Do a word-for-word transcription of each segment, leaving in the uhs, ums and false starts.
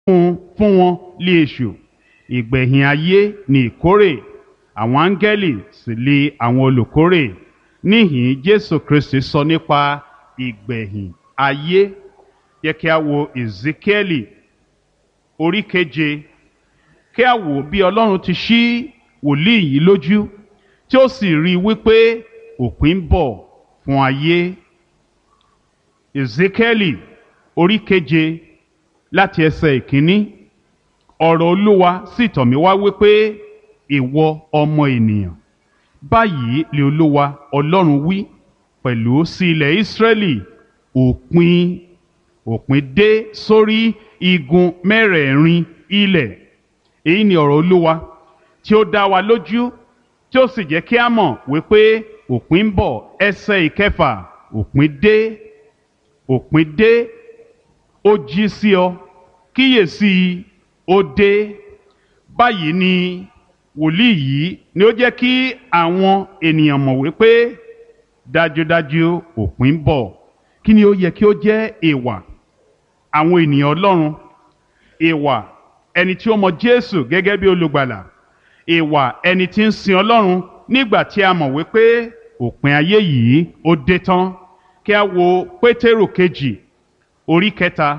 fún fún wọn lé èṣù. Ìgbẹ̀yìn ayé ni ìkórè, àwọn áńgẹ́lì sì lé àwọn olùkórè. Níhìn Jésù Kristi sọ nípa ìgbẹ̀yìn ayé. Yẹ kí a wo Ezekiẹ́lì orí keje, kí a wò bí Ọlọ́run ti ṣí wòlíì yìí lójú tí ó sì rí i wípé òpin ń bọ̀ fún ayé. Ezekiẹ́lì orí keje láti ẹsẹ̀ ìkíní. Ọ̀rọ̀ Olúwa sì tọ̀ mí wá wípé, ìwọ ọmọ ènìyàn, báyìí lè Olúwa Ọlọ́run wí pẹ̀lú sí ilẹ̀ Ísírẹ́lì, òpin òpin dé sórí igun mẹ́rẹ̀ẹ̀rin ilẹ̀. Èyí ni ọ̀rọ̀ Olúwa tí ó dá wa lójú, tí ó sì jẹ́ kí a mọ̀ wípé òpin ń bọ̀. Ẹsẹ̀ ìkẹfà, òpin dé, òpin dé, ó jí sí ọ, kíyèsí ó dé. Báyìí ni wòlíì yìí ni ó jẹ́ kí àwọn ènìyàn mọ̀ wípé dájúdájú òpin ń bọ̀. Kí ni ó yẹ kí ó jẹ́ ìwà àwọn ènìyàn Ọlọ́run? Ìwà ẹni tí ó mọ Jésù gẹ́gẹ́ bí olùgbàlà, ìwà ẹni tí ń sin Ọlọ́run nígbà tí a mọ̀ wípé òpin ayé yìí ó dé tán. Kí a wo Pétérù kejì orí kẹta.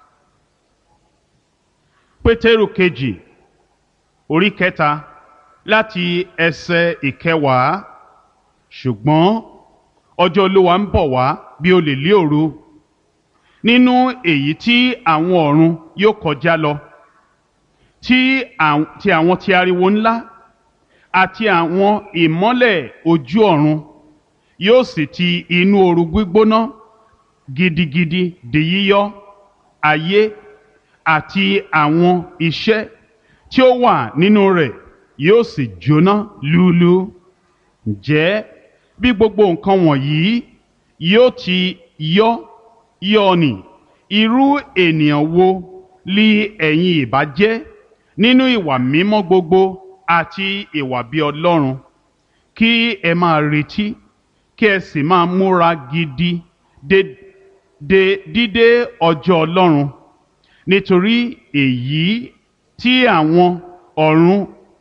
Pétérù kejì orí kẹta láti ẹsẹ̀ ìkẹwàá. Ṣùgbọ́n ọjọ́ Olúwa ń bọ̀ wá bí olè lé òru, nínú èyí tí àwọn ọ̀run yóò kọjá lọ, tí àwọn ti ariwo ńlá àti àwọn ìmọ́lẹ̀ ojú ọ̀run yóò sì ti inú ooru gbígbóná gidigidi di yíyọ. Ayé àti àwọn iṣẹ́ tí ó wà nínú rẹ̀ yóò sì jóná lúlú. Ǹjẹ́ bí gbogbo nǹkan wọ̀nyí yóò ti yọ́ yọ́ ni, irú ènìyàn wo li ẹ̀yin ìbá jẹ́ nínú ìwà mímọ́ gbogbo àti ìwà bí Ọlọ́run? Kí ẹ máa retí, kí ẹ sì máa múra gidi de de dídé ọjọ́ Ọlọ́run, nítorí èyí tí àwọn ọ̀run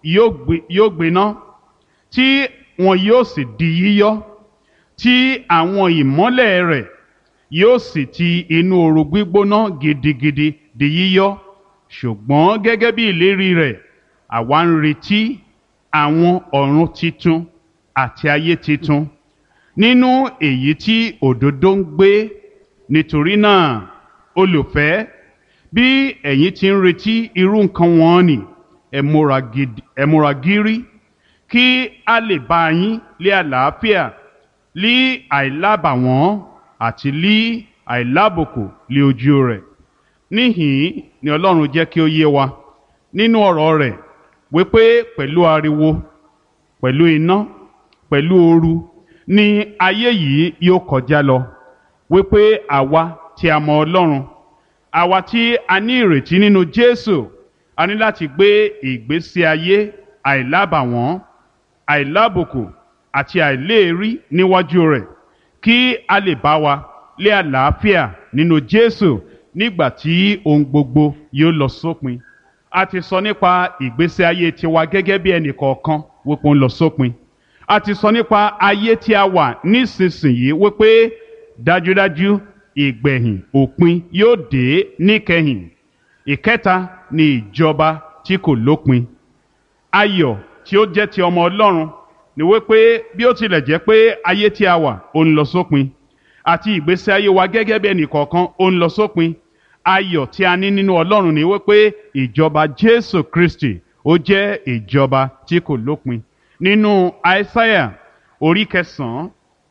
yóò gbiná, tí wọn yóò sì di yíyọ, tí àwọn ìmọ́lẹ̀ rẹ̀ yóò sì ti inú ooru gbígbóná gidigidi di yíyọ. Ṣùgbọ́n gẹ́gẹ́ bí ìlérí rẹ̀, àwa ń retí àwọn ọ̀run titun àti ayé titun, nínú èyí tí òdodo ń gbé. Nítorí náà, olùfẹ́, bí ẹ̀yin ti ń retí irú nǹkan wọ̀nnì, ẹ múra gidi, ẹ múra gírí, kí a lè bá yín lé àlàáfíà, lí àìlábàwọ́n àti lí àìlábùkù lé ojú rẹ̀. Níhìn ni Ọlọ́run jẹ́ kí ó yé wa nínú ọ̀rọ̀ rẹ̀ wípé pẹ̀lú ariwo, pẹ̀lú iná, pẹ̀lú ooru ni ayé yìí yóò kọjá lọ. Wípé àwa tí a mọ Ọlọ́run, àwa tí a ní ìrètí nínú Jésù, a ní láti gbé ìgbésí ayé àìlábàwọ́n, àìlábùkù àti àìléèrí níwájú rẹ̀, kí a lè bá wa lé àlàáfíà nínú Jésù nígbà tí ohun gbogbo yóò lọ sópin. A ti sọ nípa ìgbésí ayé tiwa gẹ́gẹ́ bí ẹnì kọ̀ọ̀kan wípé ó ń lọ sópin. A ti sọ nípa ayé tí a wà nísinsìnyí wípé dájúdájú ìgbẹ̀yìn òpin yóò dé níkẹyìn. Ìkẹta ni ìjọba tí kò lópin. Ayọ̀ tí ó jẹ́ ti ọmọ Ọlọ́run ni wípé bí ó tilẹ̀ jẹ́ pé ayé tí a wà ó ń lọ sópin, àti ìgbésí ayé wa gẹ́gẹ́ bí ẹnì kọ̀ọ̀kan ó ń lọ sópin, ayọ̀ tí a ní nínú Ọlọ́run ni wípé ìjọba Jésù Kristi ó jẹ́ ìjọba tí kò lópin. Nínú Aísáyà orí kẹsàn-án,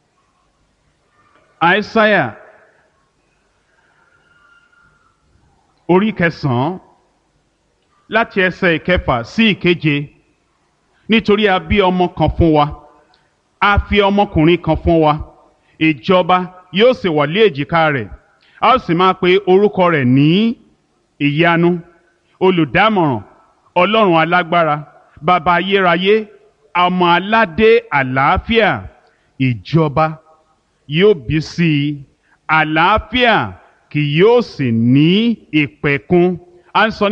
Aísáyà orí kẹsàn-án láti ẹsẹ̀ ìkẹfà sí ìkeje. Nítorí a bí ọmọ kan fún wa, a fi ọmọkùnrin kan fún wa, ìjọba yóò sì wà lé èjìká rẹ̀. A ó sì máa pe orúkọ rẹ̀ ní Ìyanu, Olùdámọ̀ràn, Ọlọ́run alágbára, Baba ayérayé, Ọmọ aládé àlàáfíà. Ìjọba yóò bí sí i, àlàáfíà kì yóò sì ní ìpẹ̀kun. À ń sọ